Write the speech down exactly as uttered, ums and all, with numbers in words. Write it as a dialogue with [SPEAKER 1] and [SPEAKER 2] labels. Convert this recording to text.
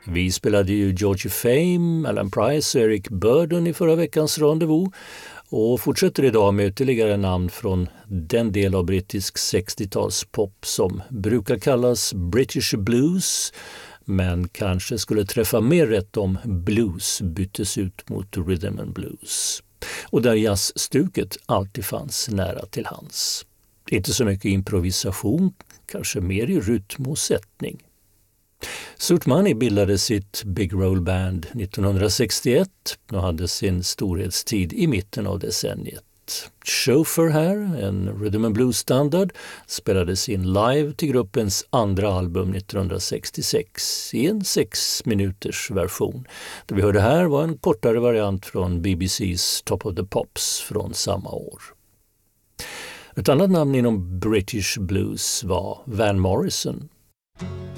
[SPEAKER 1] Vi spelade ju Georgie Fame, Alan Price och Eric Burdon i förra veckans rendezvous och fortsätter idag med ytterligare namn från den del av brittisk sextiotalspop som brukar kallas British Blues, men kanske skulle träffa mer rätt om blues byttes ut mot rhythm and blues. Och där jazzstuket alltid fanns nära till hands. Inte så mycket improvisation, kanske mer i rytm och sättning. Suit Money bildade sitt Big Roll Band nittonhundrasextioett och hade sin storhetstid i mitten av decenniet. Chauffeur här, en rhythm and blues-standard, spelades in live till gruppens andra album nittonhundrasextiosex i en sex minuters version. Det vi hörde här var en kortare variant från B B C's Top of the Pops från samma år. Ett annat namn inom British Blues var Van Morrison.